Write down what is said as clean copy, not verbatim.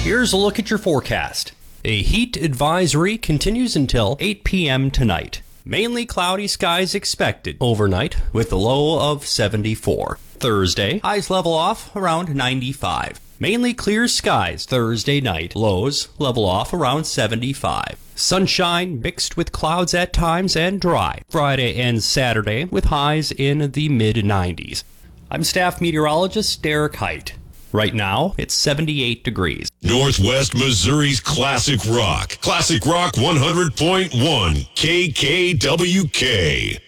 Here's a look at your forecast. A heat advisory continues until 8 p.m. tonight. Mainly cloudy skies expected overnight with a low of 74. Thursday, highs level off around 95. Mainly clear skies Thursday night. Lows level off around 75. Sunshine mixed with clouds at times and dry. Friday and Saturday with highs in the mid-90s. I'm staff meteorologist Derek Height. Right now, it's 78 degrees. Northwest Missouri's Classic Rock. Classic Rock 100.1 KKWK.